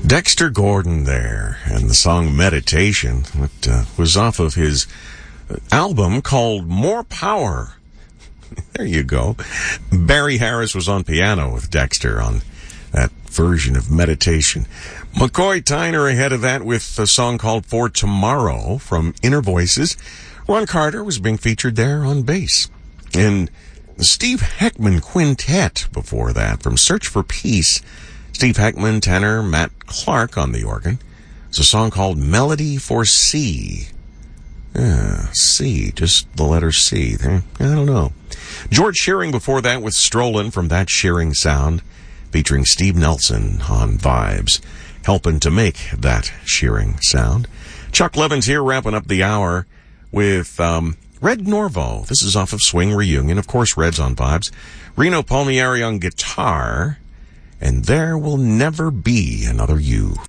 Dexter Gordon there, and the song Meditation, that was off of his album called More Power. There you go. Barry Harris was on piano with Dexter on that version of Meditation. McCoy Tyner ahead of that with a song called For Tomorrow from Inner Voices. Ron Carter was being featured there on bass. And the Steve Heckman Quintet before that from Search for Peace. Steve Heckman, tenor, Matt Clark on the organ. It's a song called Melody for C. C, just the letter C. I don't know. George Shearing before that with Strollin' from That Shearing Sound, featuring Steve Nelson on vibes, helping to make that Shearing sound. Chuck Levins here wrapping up the hour with Red Norvo. This is off of Swing Reunion. Of course, Red's on vibes. Reno Palmieri on guitar. And There Will Never Be Another You